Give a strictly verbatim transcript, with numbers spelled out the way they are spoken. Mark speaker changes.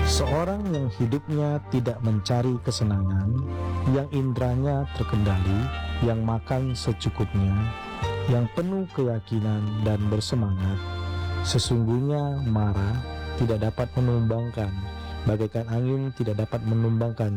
Speaker 1: Seorang yang hidupnya tidak mencari kesenangan, yang indranya terkendali, yang makan secukupnya, yang penuh keyakinan dan bersemangat, sesungguhnya marah tidak dapat menumbangkan, bagaikan angin tidak dapat menumbangkan